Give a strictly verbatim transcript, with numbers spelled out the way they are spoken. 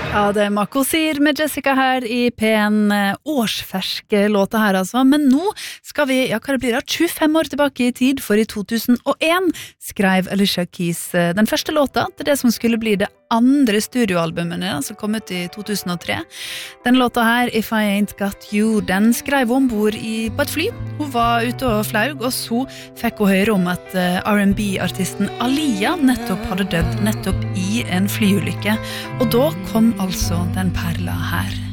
Ja, det er Mako Sir med Jessica her i P en årsferske låta her altså. Men nå skal vi, ja hva det blir da, tjuefem år tilbake i tid, for i to tusen og en skrev Alicia Keys den første låta til det som skulle bli det andre studioalbumene, som kom ut i to tusen og tre. Den låta her, If I Ain't Got You, den skrev hun ombord i, på et fly. Hun var ute og flaug, og så fikk hun høre om at R and B-artisten Alia nettopp hadde dødd nettopp i en flyulykke. Og da kom altså den perla her.